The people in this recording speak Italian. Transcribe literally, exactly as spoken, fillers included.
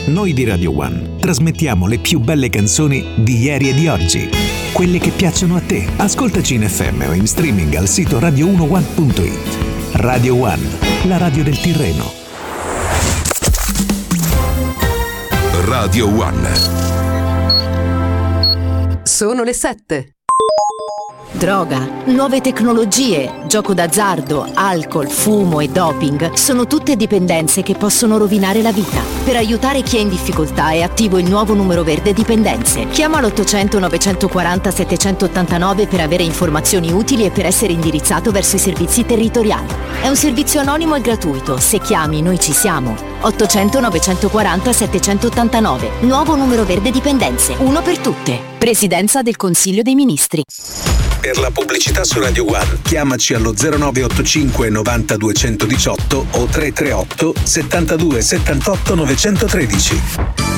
Noi di Radio One trasmettiamo le più belle canzoni di ieri e di oggi, quelle che piacciono a te. Ascoltaci in F M o in streaming al sito radio uno one punto it. Radio One, la radio del Tirreno. Radio One. Sono le sette. Droga, nuove tecnologie, gioco d'azzardo, alcol, fumo e doping sono tutte dipendenze che possono rovinare la vita. Per aiutare chi è in difficoltà è attivo il nuovo numero verde dipendenze. Chiama l'ottocento novecentoquaranta settecentottantanove per avere informazioni utili e per essere indirizzato verso i servizi territoriali. È un servizio anonimo e gratuito. Se chiami, noi ci siamo. ottocento novecentoquaranta settecentottantanove. Nuovo numero verde dipendenze. Uno per tutte. Presidenza del Consiglio dei Ministri. Per la pubblicità su Radio One, chiamaci allo zero nove otto cinque novanta duecentodiciotto o tre tre otto settantadue settantotto novecentotredici.